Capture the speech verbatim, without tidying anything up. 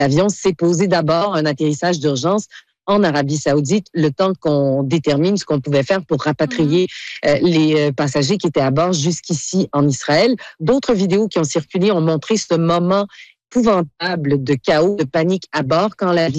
l'avion s'est posé d'abord un atterrissage d'urgence en Arabie Saoudite, le temps qu'on détermine ce qu'on pouvait faire pour rapatrier euh, les euh, passagers qui étaient à bord jusqu'ici en Israël. D'autres vidéos qui ont circulé ont montré ce moment épouvantable de chaos, de panique à bord quand l'avion